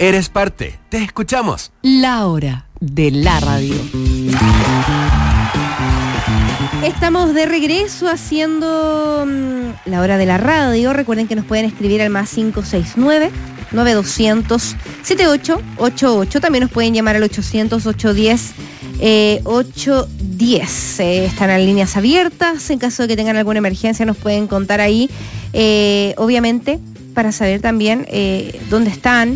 Eres parte. Te escuchamos. La hora de la radio. Estamos de regreso haciendo la hora de la radio. Recuerden que nos pueden escribir al más 569-9200-7888. También nos pueden llamar al 800-810-810. Están las líneas abiertas. En caso de que tengan alguna emergencia nos pueden contar ahí. Obviamente, para saber también dónde están.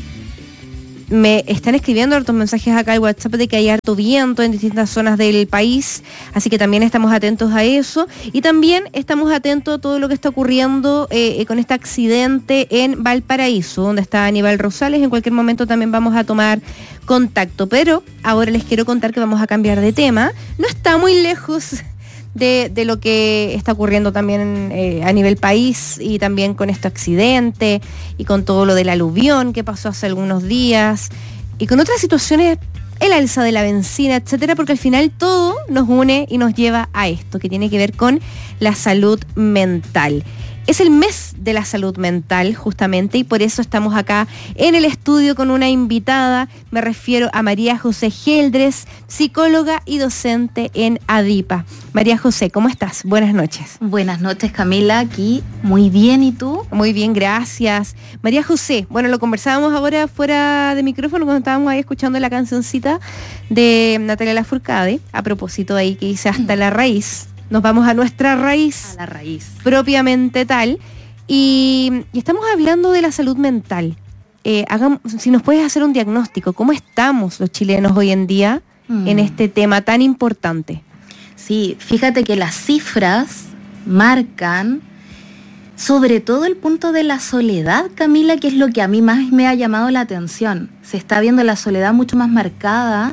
Me están escribiendo hartos mensajes acá al WhatsApp de que hay harto viento en distintas zonas del país, así que también estamos atentos a eso. Y también estamos atentos a todo lo que está ocurriendo con este accidente en Valparaíso, donde está Aníbal Rosales. En cualquier momento también vamos a tomar contacto, pero ahora les quiero contar que vamos a cambiar de tema. No está muy lejos de lo que está ocurriendo también a nivel país, y también con este accidente y con todo lo del aluvión que pasó hace algunos días y con otras situaciones, el alza de la benzina, etcétera, porque al final todo nos une y nos lleva a esto que tiene que ver con la salud mental. Es el mes de la salud mental, justamente, y por eso estamos acá en el estudio con una invitada. Me refiero a María José Geldres, psicóloga y docente en ADIPA. María José, ¿cómo estás? Buenas noches. Buenas noches, Camila, aquí muy bien, ¿y tú? Muy bien, gracias. María José, bueno, lo conversábamos ahora fuera de micrófono cuando estábamos ahí escuchando la cancioncita de Natalia Lafourcade, a propósito de ahí que dice Hasta la raíz. Nos vamos a nuestra raíz, a la raíz propiamente tal, y estamos hablando de la salud mental. Si nos puedes hacer un diagnóstico, ¿cómo estamos los chilenos hoy en día en este tema tan importante? Sí, fíjate que las cifras marcan sobre todo el punto de la soledad, Camila, que es lo que a mí más me ha llamado la atención. Se está viendo la soledad mucho más marcada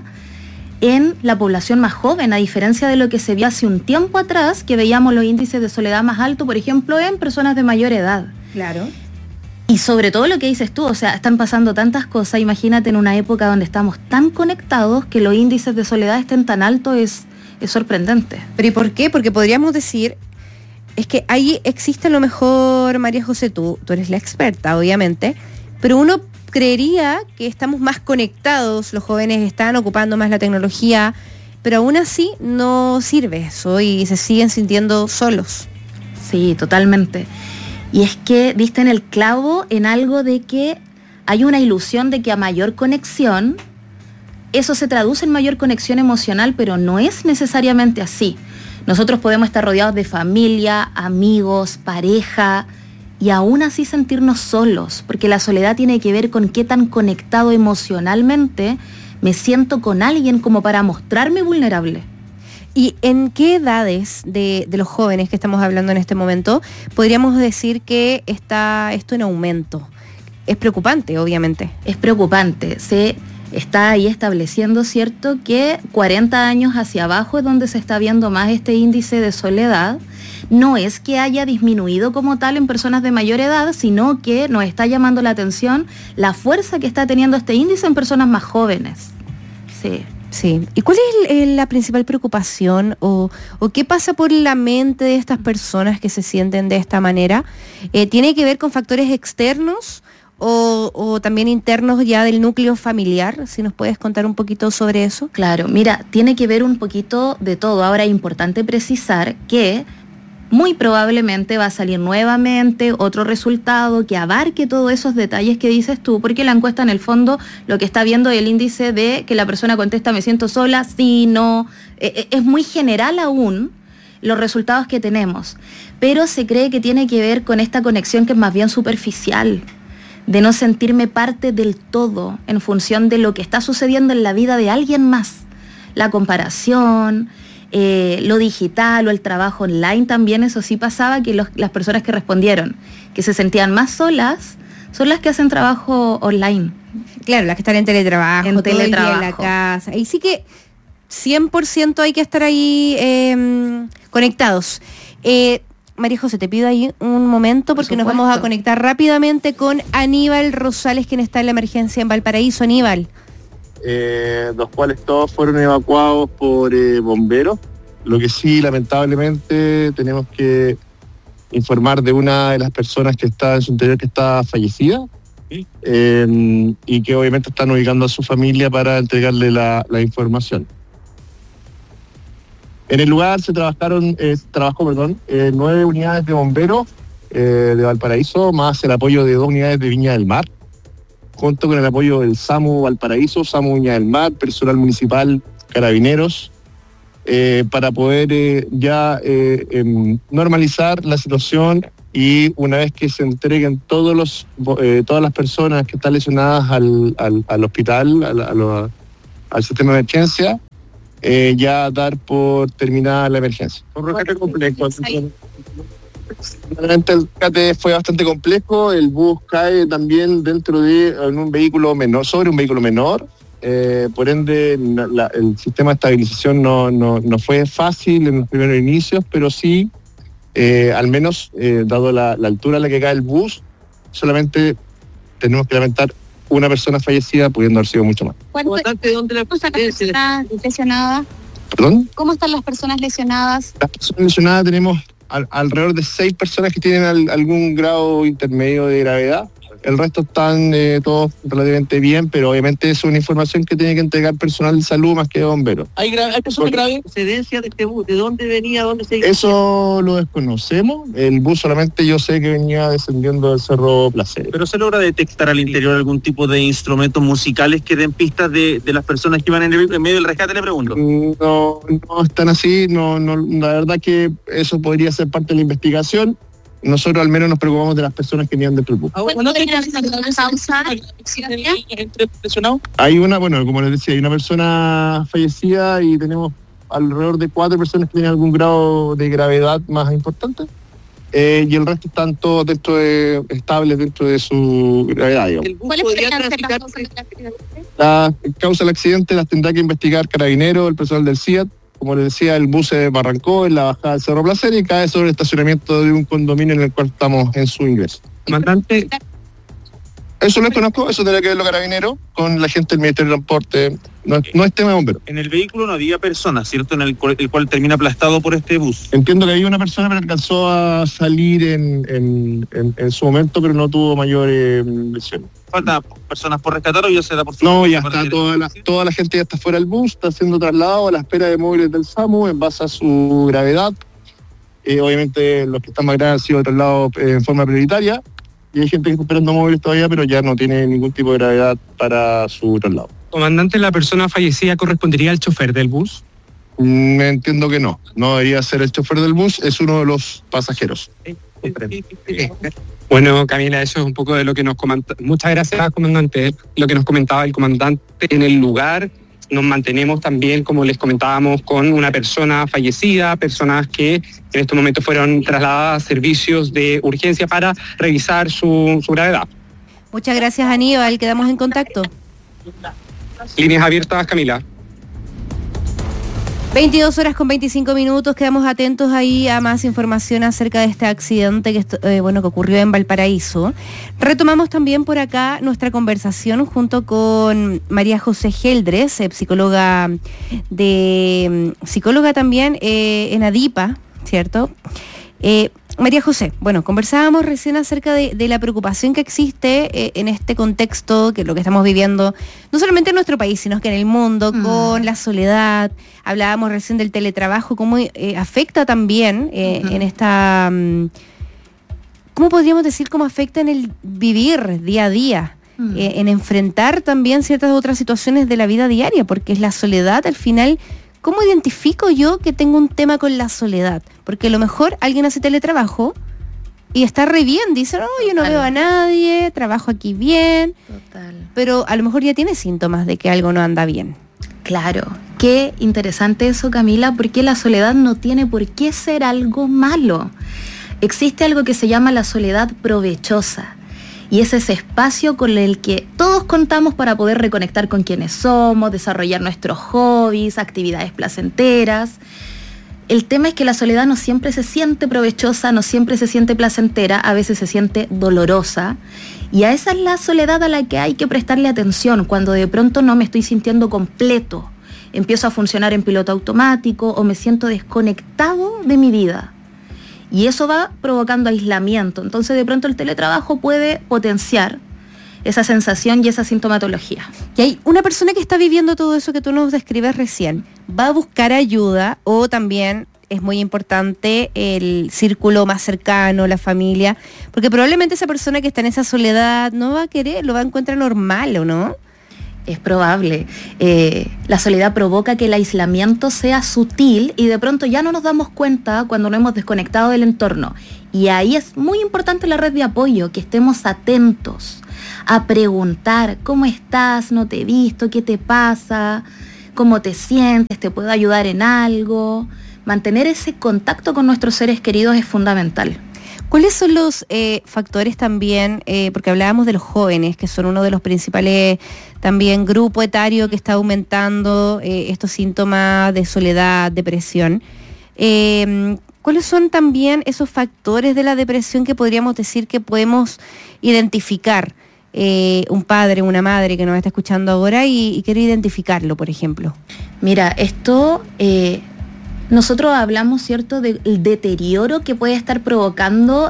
en la población más joven, a diferencia de lo que se vio hace un tiempo atrás, que veíamos los índices de soledad más altos, por ejemplo, en personas de mayor edad. Claro. Y sobre todo lo que dices tú, o sea, están pasando tantas cosas, imagínate en una época donde estamos tan conectados que los índices de soledad estén tan altos, es sorprendente. ¿Pero y por qué? Porque podríamos decir, es que ahí existe a lo mejor, María José, tú eres la experta, obviamente, pero uno creería que estamos más conectados, los jóvenes están ocupando más la tecnología, pero aún así no sirve eso y se siguen sintiendo solos. Sí, totalmente. Y es que diste en el clavo en algo de que hay una ilusión de que a mayor conexión, eso se traduce en mayor conexión emocional, pero no es necesariamente así. Nosotros podemos estar rodeados de familia, amigos, pareja, y aún así sentirnos solos, porque la soledad tiene que ver con qué tan conectado emocionalmente me siento con alguien como para mostrarme vulnerable. ¿Y en qué edades de los jóvenes que estamos hablando en este momento podríamos decir que está esto en aumento? Es preocupante, obviamente. Es preocupante. Se está ahí estableciendo, ¿cierto?, que 40 años hacia abajo es donde se está viendo más este índice de soledad. No es que haya disminuido como tal en personas de mayor edad, sino que nos está llamando la atención la fuerza que está teniendo este índice en personas más jóvenes. Sí. Sí. ¿Y cuál es la principal preocupación o qué pasa por la mente de estas personas que se sienten de esta manera? ¿Tiene que ver con factores externos o también internos ya del núcleo familiar? Si nos puedes contar un poquito sobre eso. Claro, mira, tiene que ver un poquito de todo. Ahora es importante precisar que muy probablemente va a salir nuevamente otro resultado que abarque todos esos detalles que dices tú, porque la encuesta en el fondo lo que está viendo es el índice de que la persona contesta me siento sola, sí, no, es muy general aún los resultados que tenemos, pero se cree que tiene que ver con esta conexión que es más bien superficial, de no sentirme parte del todo en función de lo que está sucediendo en la vida de alguien más, la comparación, lo digital o el trabajo online también. Eso sí pasaba, que las personas que respondieron que se sentían más solas son las que hacen trabajo online. Claro, las que están en teletrabajo, en todo el día en la casa. Y sí que 100% hay que estar ahí conectados. María José, te pido ahí un momento porque nos vamos a conectar rápidamente con Aníbal Rosales, quien está en la emergencia en Valparaíso. Aníbal. Los cuales todos fueron evacuados por bomberos. Lo que sí, lamentablemente, tenemos que informar de una de las personas que está en su interior, que está fallecida. y que obviamente están ubicando a su familia para entregarle la información. En el lugar se trabajó 9 unidades de bomberos de Valparaíso, más el apoyo de 2 unidades de Viña del Mar, junto con el apoyo del SAMU Valparaíso, SAMU Viña del Mar, personal municipal, carabineros, para poder normalizar la situación, y una vez que se entreguen todas las personas que están lesionadas al hospital, al sistema de emergencia, ya dar por terminada la emergencia. Un rescate complejo. Realmente el rescate fue bastante complejo. El bus cae también en un vehículo menor, sobre un vehículo menor. Por ende, el sistema de estabilización no fue fácil en los primeros inicios, pero sí, al menos, dado la altura a la que cae el bus, solamente tenemos que lamentar una persona fallecida, pudiendo haber sido mucho más. ¿Cómo están las personas lesionadas? ¿Perdón? ¿Cómo están las personas lesionadas? Las personas lesionadas tenemos alrededor de 6 personas que tienen algún grado intermedio de gravedad. El resto están todos relativamente bien, pero obviamente es una información que tiene que entregar personal de salud más que bomberos. ¿Hay personas graves? ¿Procedencia de este bus? ¿De dónde venía? ¿Dónde se...? Eso lo desconocemos. El bus solamente yo sé que venía descendiendo del Cerro Placer. ¿Pero se logra detectar al interior algún tipo de instrumentos musicales que den pistas de las personas que iban en medio del rescate, le pregunto? No están así. No, la verdad que eso podría ser parte de la investigación. Nosotros al menos nos preocupamos de las personas que venían dentro del bus. Hay como les decía, hay una persona fallecida y tenemos alrededor de 4 personas que tienen algún grado de gravedad más importante, y el resto están todos estables dentro de su gravedad, digamos. ¿Cuáles podrían ser las causas del accidente? La causa del accidente las tendrá que investigar Carabineros, el personal del CIAT. Como les decía, el bus se barrancó en la bajada del Cerro Placer y cae sobre el estacionamiento de un condominio en el cual estamos en su ingreso. Comandante, eso lo conozco, eso tendrá que ver los Carabineros con la gente del Ministerio de Transporte, no es tema de bomberos. en el vehículo no había personas, ¿cierto? En el cual termina aplastado por este bus. Entiendo que había una persona que alcanzó a salir en su momento, pero no tuvo mayores lesiones. ¿Faltan personas por rescatar o ya se da por No, ya está, toda la gente ya está fuera del bus, está siendo trasladado a la espera de móviles del SAMU en base a su gravedad. Obviamente los que están más graves han sido trasladados en forma prioritaria, y hay gente que está esperando móviles todavía, pero ya no tiene ningún tipo de gravedad para su traslado. Comandante, ¿la persona fallecida correspondería al chofer del bus? Entiendo que no debería ser el chofer del bus, es uno de los pasajeros. Bueno, Camila, eso es un poco de lo que nos comenta. Muchas gracias, comandante. Lo que nos comentaba el comandante en el lugar. Nos mantenemos también, como les comentábamos, con una persona fallecida, personas que en estos momentos fueron trasladadas a servicios de urgencia para revisar su gravedad. Muchas gracias, Aníbal. Quedamos en contacto. Líneas abiertas, Camila. 22:25. Quedamos atentos ahí a más información acerca de este accidente que ocurrió en Valparaíso. Retomamos también por acá nuestra conversación junto con María José Geldres, psicóloga también en ADIPA, ¿cierto? María José, conversábamos recién acerca de la preocupación que existe en este contexto, que lo que estamos viviendo, no solamente en nuestro país, sino que en el mundo, con la soledad. Hablábamos recién del teletrabajo, cómo afecta también en esta... ¿cómo podríamos decir cómo afecta en el vivir día a día? En enfrentar también ciertas otras situaciones de la vida diaria, porque es la soledad al final... ¿Cómo identifico yo que tengo un tema con la soledad? Porque a lo mejor alguien hace teletrabajo y está re bien, dice, no, yo no veo a nadie, trabajo aquí bien. Total. Pero a lo mejor ya tiene síntomas de que algo no anda bien. Claro, qué interesante eso, Camila, porque la soledad no tiene por qué ser algo malo. Existe algo que se llama la soledad provechosa. Y es ese espacio con el que todos contamos para poder reconectar con quienes somos, desarrollar nuestros hobbies, actividades placenteras. El tema es que la soledad no siempre se siente provechosa, no siempre se siente placentera, a veces se siente dolorosa. Y a esa es la soledad a la que hay que prestarle atención, cuando de pronto no me estoy sintiendo completo, empiezo a funcionar en piloto automático o me siento desconectado de mi vida. Y eso va provocando aislamiento. Entonces de pronto el teletrabajo puede potenciar esa sensación y esa sintomatología. Y hay una persona que está viviendo todo eso que tú nos describes recién, ¿va a buscar ayuda o también es muy importante el círculo más cercano, la familia? Porque probablemente esa persona que está en esa soledad no va a querer, lo va a encontrar normal, ¿o no? Es probable. La soledad provoca que el aislamiento sea sutil y de pronto ya no nos damos cuenta cuando nos hemos desconectado del entorno. Y ahí es muy importante la red de apoyo, que estemos atentos a preguntar: ¿cómo estás? ¿No te he visto? ¿Qué te pasa? ¿Cómo te sientes? ¿Te puedo ayudar en algo? Mantener ese contacto con nuestros seres queridos es fundamental. ¿Cuáles son los factores también, porque hablábamos de los jóvenes, que son uno de los principales también grupo etario que está aumentando estos síntomas de soledad, depresión? ¿Cuáles son también esos factores de la depresión que podríamos decir que podemos identificar? Un padre, una madre que nos está escuchando ahora y quiere identificarlo, por ejemplo. Mira, esto... nosotros hablamos, ¿cierto?, del deterioro que puede estar provocando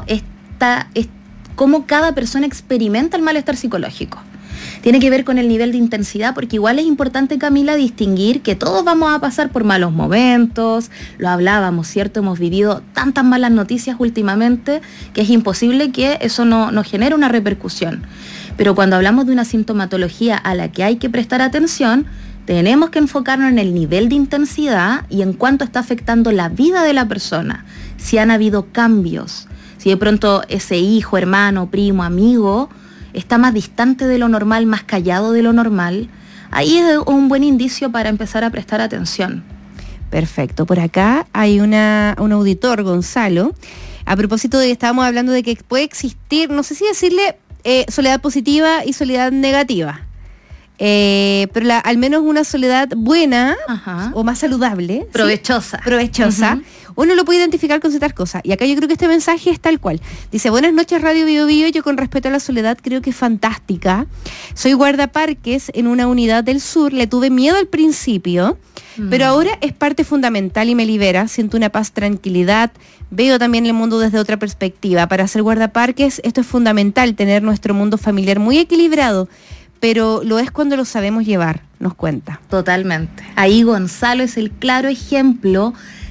cómo cada persona experimenta el malestar psicológico. Tiene que ver con el nivel de intensidad, porque igual es importante, Camila, distinguir que todos vamos a pasar por malos momentos, lo hablábamos, ¿cierto? Hemos vivido tantas malas noticias últimamente que es imposible que eso no genere una repercusión. Pero cuando hablamos de una sintomatología a la que hay que prestar atención, tenemos que enfocarnos en el nivel de intensidad y en cuánto está afectando la vida de la persona. Si han habido cambios, si de pronto ese hijo, hermano, primo, amigo está más distante de lo normal, más callado de lo normal, ahí es un buen indicio para empezar a prestar atención. Perfecto. Por acá hay un auditor, Gonzalo. A propósito de que estábamos hablando de que puede existir, no sé si decirle soledad positiva y soledad negativa. Pero al menos una soledad buena. Ajá. O más saludable, provechosa, ¿sí? Provechosa. Uno lo puede identificar con ciertas cosas, y acá yo creo que este mensaje es tal cual. Dice: buenas noches, Radio Bio Bio. Yo, con respecto a la soledad, creo que es fantástica. Soy guardaparques en una unidad del sur. Le tuve miedo al principio, pero ahora es parte fundamental y me libera. Siento una paz, tranquilidad. Veo también el mundo desde otra perspectiva. Para ser guardaparques, esto es fundamental, tener nuestro mundo familiar muy equilibrado, pero lo es cuando lo sabemos llevar, nos cuenta. Totalmente. Ahí Gonzalo es el claro ejemplo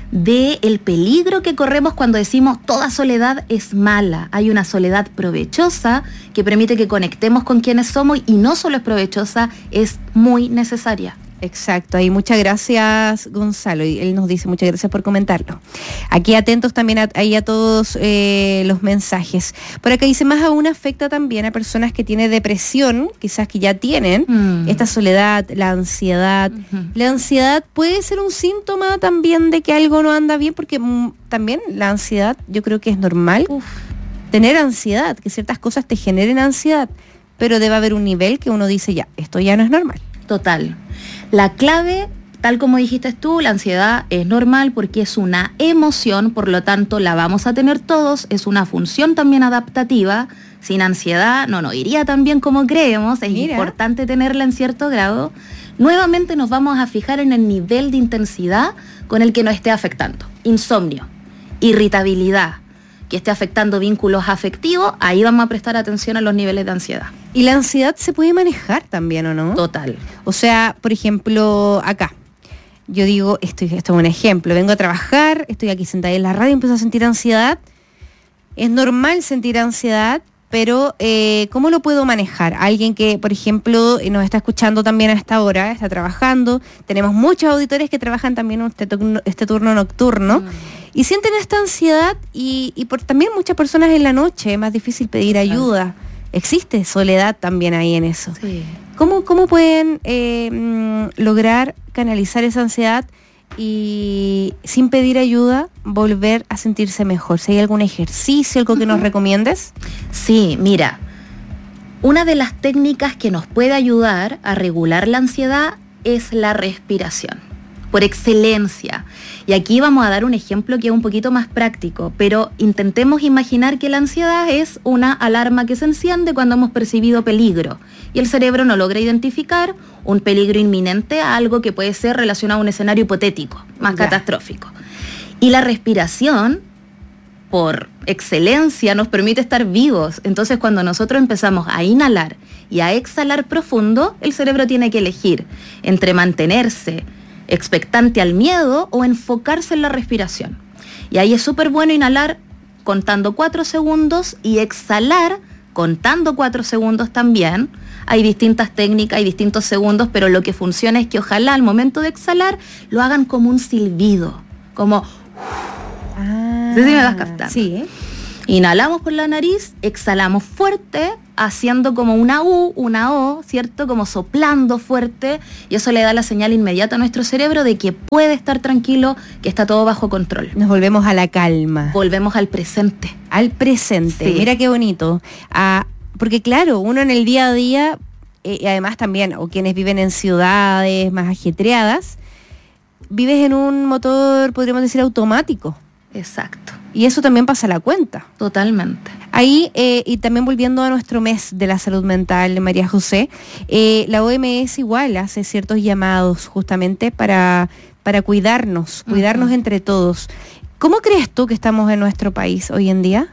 del peligro que corremos cuando decimos toda soledad es mala. Hay una soledad provechosa que permite que conectemos con quienes somos, y no solo es provechosa, es muy necesaria. Exacto, ahí muchas gracias, Gonzalo, y él nos dice muchas gracias por comentarlo. Aquí atentos también a todos los mensajes. Por acá dice: más aún afecta también a personas que tienen depresión, quizás que ya tienen esta soledad, la ansiedad. La ansiedad puede ser un síntoma también de que algo no anda bien, porque también la ansiedad, yo creo que es normal tener ansiedad, que ciertas cosas te generen ansiedad, pero debe haber un nivel que uno dice: ya, esto ya no es normal. Total. La clave, tal como dijiste tú, la ansiedad es normal porque es una emoción, por lo tanto la vamos a tener todos, es una función también adaptativa. Sin ansiedad no nos iría tan bien como creemos, es importante tenerla en cierto grado. Nuevamente nos vamos a fijar en el nivel de intensidad con el que nos esté afectando. Insomnio, irritabilidad, que esté afectando vínculos afectivos, ahí vamos a prestar atención a los niveles de ansiedad. ¿Y la ansiedad se puede manejar también, o no? Total. O sea, por ejemplo, acá, yo digo, esto es un ejemplo, vengo a trabajar, estoy aquí sentada en la radio y empiezo a sentir ansiedad. Es normal sentir ansiedad, pero ¿cómo lo puedo manejar? Alguien que, por ejemplo, nos está escuchando también a esta hora, está trabajando, tenemos muchos auditores que trabajan también este turno nocturno, y sienten esta ansiedad, y por también muchas personas en la noche es más difícil pedir ayuda. Existe soledad también ahí en eso. Sí. ¿Cómo pueden lograr canalizar esa ansiedad y, sin pedir ayuda, volver a sentirse mejor? Si hay algún ejercicio, algo que nos recomiendes. Sí, mira, una de las técnicas que nos puede ayudar a regular la ansiedad es la respiración, por excelencia. Y aquí vamos a dar un ejemplo que es un poquito más práctico, pero intentemos imaginar que la ansiedad es una alarma que se enciende cuando hemos percibido peligro y el cerebro no logra identificar un peligro inminente a algo que puede ser relacionado a un escenario hipotético, más catastrófico. Y la respiración por excelencia nos permite estar vivos. Entonces, cuando nosotros empezamos a inhalar y a exhalar profundo, el cerebro tiene que elegir entre mantenerse expectante al miedo o enfocarse en la respiración. Y ahí es súper bueno inhalar contando 4 segundos y exhalar contando 4 segundos también. Hay distintas técnicas, hay distintos segundos, pero lo que funciona es que ojalá al momento de exhalar lo hagan como un silbido, como... No sé si me vas captando. Sí. Inhalamos por la nariz, exhalamos fuerte, haciendo como una U, una O, ¿cierto? Como soplando fuerte, y eso le da la señal inmediata a nuestro cerebro de que puede estar tranquilo, que está todo bajo control. Nos volvemos a la calma. Volvemos al presente. Al presente. Sí. Mira qué bonito. Porque claro, uno en el día a día, y además también, o quienes viven en ciudades más ajetreadas, vives en un motor, podríamos decir, automático. Exacto. Y eso también pasa a la cuenta. Totalmente. Ahí, y también volviendo a nuestro mes de la salud mental, María José, la OMS igual hace ciertos llamados justamente para cuidarnos entre todos. ¿Cómo crees tú que estamos en nuestro país hoy en día?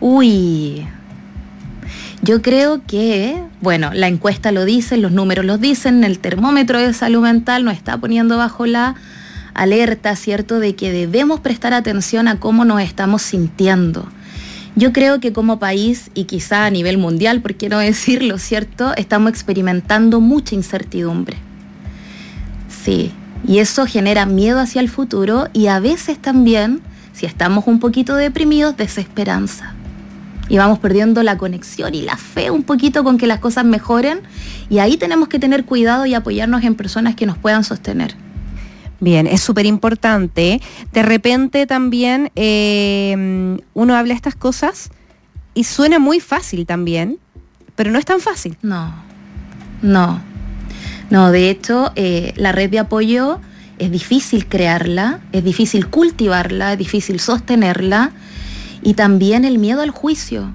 Yo creo que, bueno, la encuesta lo dice, los números lo dicen, el termómetro de salud mental nos está poniendo bajo la alerta, ¿cierto?, de que debemos prestar atención a cómo nos estamos sintiendo. Yo creo que como país, y quizá a nivel mundial, por qué no decirlo, ¿cierto?, estamos experimentando mucha incertidumbre. Sí, y eso genera miedo hacia el futuro y a veces también, si estamos un poquito deprimidos, desesperanza. Y vamos perdiendo la conexión y la fe un poquito con que las cosas mejoren, y ahí tenemos que tener cuidado y apoyarnos en personas que nos puedan sostener. Bien, es súper importante. De repente también uno habla estas cosas y suena muy fácil también, pero no es tan fácil. No, de hecho, la red de apoyo es difícil crearla, es difícil cultivarla, es difícil sostenerla, y también el miedo al juicio,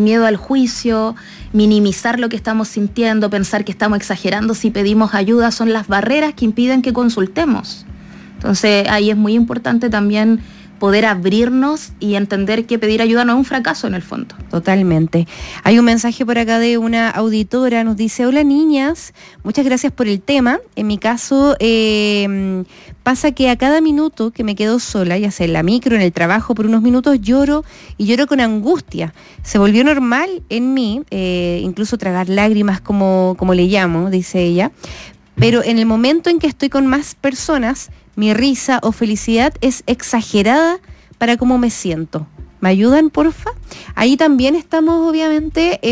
minimizar lo que estamos sintiendo, pensar que estamos exagerando si pedimos ayuda, son las barreras que impiden que consultemos. Entonces ahí es muy importante también poder abrirnos y entender que pedir ayuda no es un fracaso en el fondo. Totalmente. Hay un mensaje por acá de una auditora, nos dice: hola niñas, muchas gracias por el tema. En mi caso pasa que a cada minuto que me quedo sola, ya sea en la micro, en el trabajo, por unos minutos lloro con angustia. Se volvió normal en mí, incluso tragar lágrimas como le llamo, dice ella, pero en el momento en que estoy con más personas, mi risa o felicidad es exagerada para cómo me siento. ¿Me ayudan, porfa? Ahí también estamos, obviamente,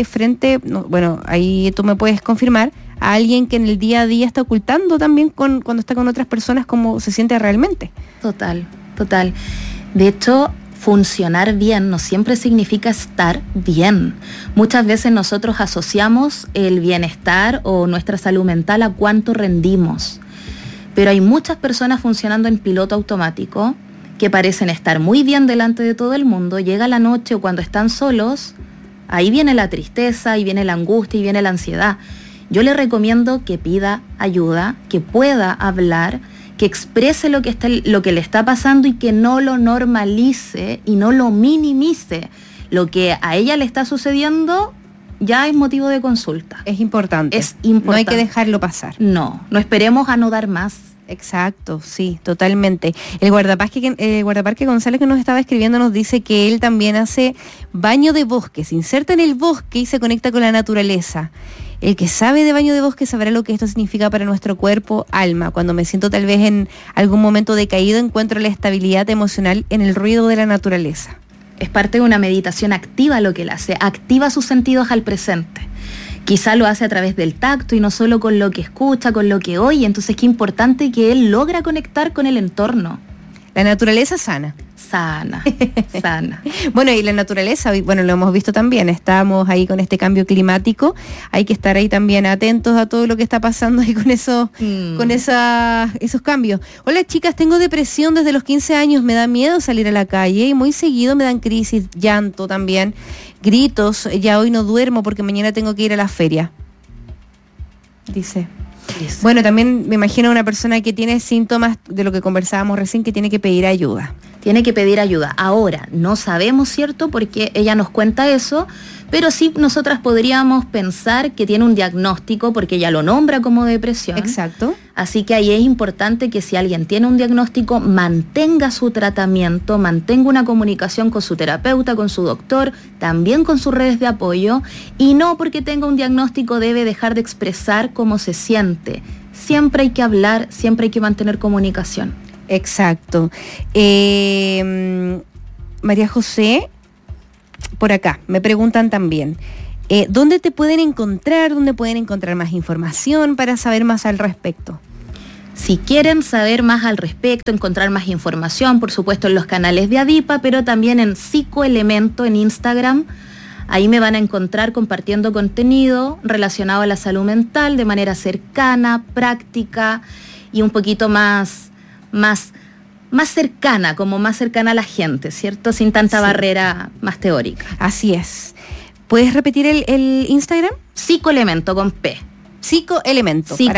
ahí tú me puedes confirmar, a alguien que en el día a día está ocultando también cuando está con otras personas cómo se siente realmente. Total. De hecho, funcionar bien no siempre significa estar bien. Muchas veces nosotros asociamos el bienestar o nuestra salud mental a cuánto rendimos. Pero hay muchas personas funcionando en piloto automático que parecen estar muy bien delante de todo el mundo. Llega la noche o cuando están solos, ahí viene la tristeza, ahí viene la angustia y viene la ansiedad. Yo le recomiendo que pida ayuda, que pueda hablar, que exprese lo que le está pasando y que no lo normalice y no lo minimice. Lo que a ella le está sucediendo ya es motivo de consulta. Es importante. No hay que dejarlo pasar. No esperemos a no dar más. Exacto, sí, totalmente. El guardaparque González, que nos estaba escribiendo, nos dice que él también hace baño de bosque, se inserta en el bosque y se conecta con la naturaleza. El que sabe de baño de bosque sabrá lo que esto significa para nuestro cuerpo, alma. Cuando me siento tal vez en algún momento decaído, encuentro la estabilidad emocional en el ruido de la naturaleza. Es parte de una meditación activa lo que él hace, activa sus sentidos al presente. Quizá lo hace a través del tacto y no solo con lo que escucha, con lo que oye. Entonces qué importante que él logra conectar con el entorno. La naturaleza sana. Sana. Bueno, y la naturaleza, bueno, lo hemos visto también, estamos ahí con este cambio climático, hay que estar ahí también atentos a todo lo que está pasando ahí con esos cambios. Hola chicas, tengo depresión desde los 15 años, me da miedo salir a la calle y muy seguido me dan crisis, llanto también, gritos, ya hoy no duermo porque mañana tengo que ir a la feria. Dice. Bueno, también me imagino una persona que tiene síntomas de lo que conversábamos recién, que tiene que pedir ayuda. Tiene que pedir ayuda. Ahora, no sabemos, ¿cierto? Porque ella nos cuenta eso, pero sí nosotras podríamos pensar que tiene un diagnóstico porque ella lo nombra como depresión. Exacto. Así que ahí es importante que si alguien tiene un diagnóstico, mantenga su tratamiento, mantenga una comunicación con su terapeuta, con su doctor, también con sus redes de apoyo, y no porque tenga un diagnóstico debe dejar de expresar cómo se siente. Siempre hay que hablar, siempre hay que mantener comunicación. Exacto. María José, por acá, me preguntan también, ¿dónde te pueden encontrar? ¿Dónde pueden encontrar más información para saber más al respecto? Si quieren saber más al respecto, encontrar más información, por supuesto en los canales de Adipa, pero también en Psicoelemento en Instagram. Ahí me van a encontrar compartiendo contenido relacionado a la salud mental de manera cercana, práctica y un poquito más cercana, como más cercana a la gente, ¿cierto? Sin tanta barrera más teórica. Así es. ¿Puedes repetir el Instagram? Psicoelemento con P. Psicoelemento.